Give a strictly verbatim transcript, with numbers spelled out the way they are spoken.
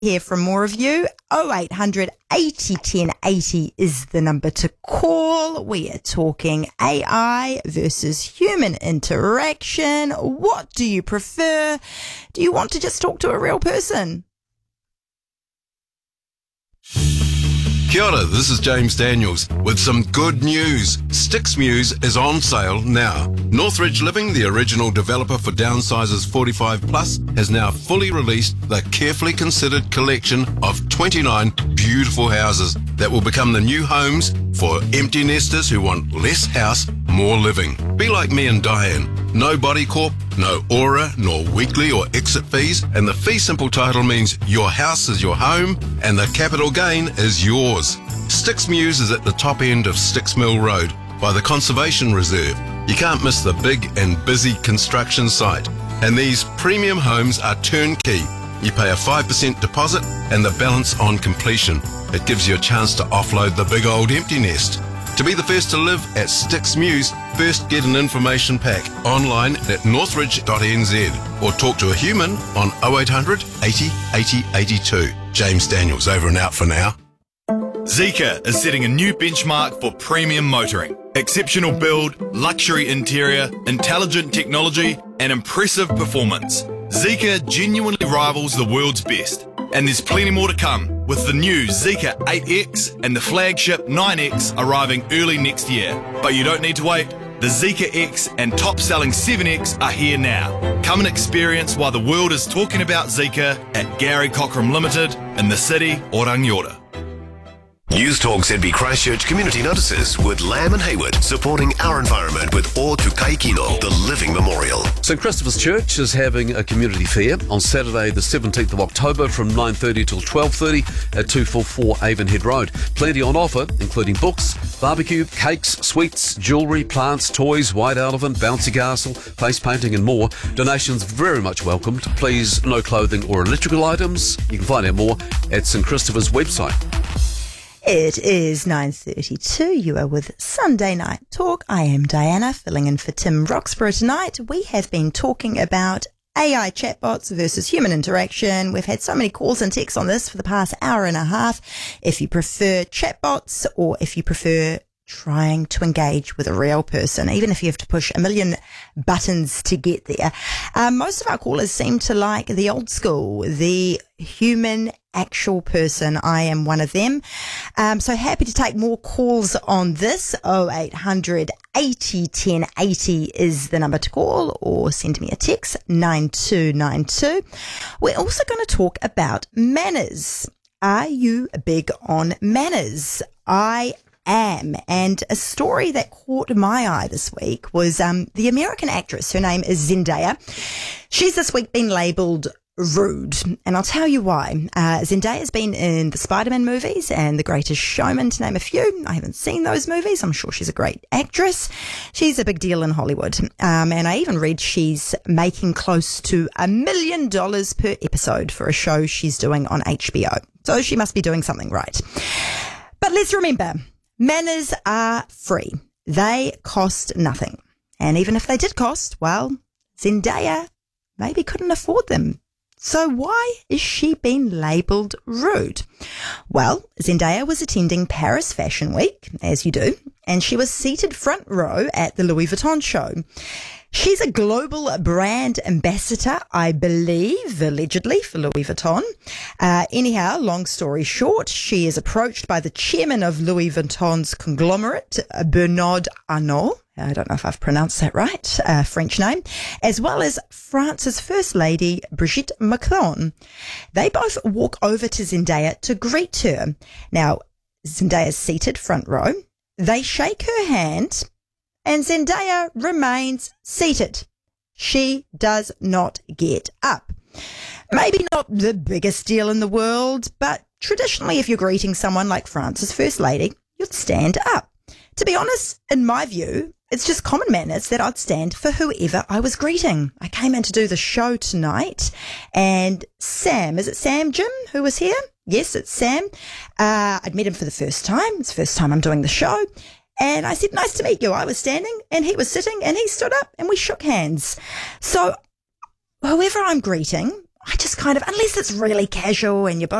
Hear from more of you. oh eight hundred eighty ten eighty is the number to call. We are talking A I versus human interaction. What do you prefer? Do you want to just talk to a real person? Kia ora, this is James Daniels with some good news. Stix Muse is on sale now. Northridge Living, the original developer for downsizers forty-five plus, has now fully released the carefully considered collection of twenty-nine beautiful houses that will become the new homes for empty nesters who want less house, more living. Be like me and Diane. No body corp, no aura, nor weekly or exit fees, and the fee simple title means your house is your home and the capital gain is yours. Stix Muse is at the top end of Stix Mill Road by the Conservation Reserve. You can't miss the big and busy construction site. And these premium homes are turnkey. You pay a five percent deposit and the balance on completion. It gives you a chance to offload the big old empty nest. To be the first to live at Stix Muse, first get an information pack online at northridge dot n z or talk to a human on oh eight hundred eighty eighty eighty-two. James Daniels, over and out for now. Zeekr is setting a new benchmark for premium motoring. Exceptional build, luxury interior, intelligent technology, and impressive performance. Zeekr genuinely rivals the world's best. And there's plenty more to come, with the new Zeekr eight X and the flagship nine X arriving early next year. But you don't need to wait. The Zeekr X and top-selling seven X are here now. Come and experience why the world is talking about Zeekr at Gary Cockram Limited in the city or Rangiora. News Talk Z B Christchurch Community Notices with Lamb and Hayward, supporting our environment with O Tukai Kino, the Living Memorial. St Christopher's Church is having a community fair on Saturday the seventeenth of October from nine thirty till twelve thirty at two forty-four Avonhead Road. Plenty on offer, including books, barbecue, cakes, sweets, jewellery, plants, toys, white elephant, bouncy castle, face painting and more. Donations very much welcomed. Please, no clothing or electrical items. You can find out more at St Christopher's website. It is nine thirty-two. You are with Sunday Night Talk. I am Diana, filling in for Tim Roxburgh tonight. We have been talking about A I chatbots versus human interaction. We've had so many calls and texts on this for the past hour and a half. If you prefer chatbots or if you prefer trying to engage with a real person, even if you have to push a million buttons to get there. Um, most of our callers seem to like the old school, the human actual person. I am one of them. Um, so happy to take more calls on this. oh eight hundred eighty ten eighty is the number to call, or send me a text nine two nine two. We're also going to talk about manners. Are you big on manners? I am. And a story that caught my eye this week was um, the American actress. Her name is Zendaya. She's this week been labelled rude, and I'll tell you why. Uh, Zendaya's been in the Spider-Man movies and The Greatest Showman, to name a few. I haven't seen those movies. I'm sure she's a great actress. She's a big deal in Hollywood. Um, and I even read she's making close to a million dollars per episode for a show she's doing on H B O. So she must be doing something right. But let's remember, manners are free. They cost nothing. And even if they did cost, well, Zendaya maybe couldn't afford them. So why is she being labelled rude? Well, Zendaya was attending Paris Fashion Week, as you do, and she was seated front row at the Louis Vuitton show. She's a global brand ambassador, I believe, allegedly, for Louis Vuitton. Uh, anyhow, long story short, she is approached by the chairman of Louis Vuitton's conglomerate, Bernard Arnault. I don't know if I've pronounced that right, uh, French name, as well as France's First Lady, Brigitte Macron. They both walk over to Zendaya to greet her. Now, Zendaya's seated front row. They shake her hand, and Zendaya remains seated. She does not get up. Maybe not the biggest deal in the world, but traditionally, if you're greeting someone like France's First Lady, you'd stand up. To be honest, in my view, it's just common manners that I'd stand for whoever I was greeting. I came in to do the show tonight, and Sam, is it Sam Jim who was here? Yes, it's Sam. Uh, I'd met him for the first time. It's the first time I'm doing the show. And I said, nice to meet you. I was standing and he was sitting and he stood up and we shook hands. So whoever I'm greeting, I just kind of, unless it's really casual and you're